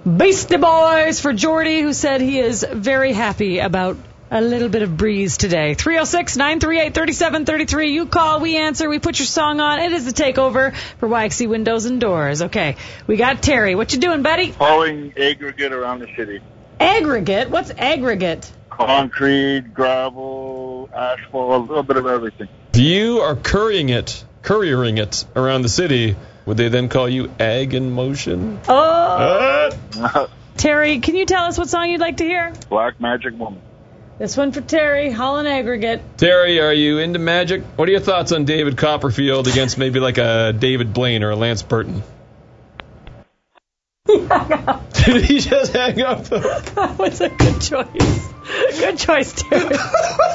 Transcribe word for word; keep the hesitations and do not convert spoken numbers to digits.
Beastie Boys for Jordy, who said he is very happy about a little bit of breeze today. three oh six, nine three eight, three seven three three. You call, we answer, we put your song on. It is the takeover for Y X C Windows and Doors. Okay, we got Terry. What you doing, buddy? Hauling aggregate around the city. Aggregate? What's aggregate? Concrete, gravel, asphalt, a little bit of everything. If you are currying it, couriering it around the city, would they then call you Ag in Motion? Oh! Uh, Terry, can you tell us what song you'd like to hear? Black Magic Woman. This one for Terry, Holland Aggregate. Terry, are you into magic? What are your thoughts on David Copperfield against maybe like a David Blaine or a Lance Burton? Did he just hang up? That was a good choice. Good choice, Terry.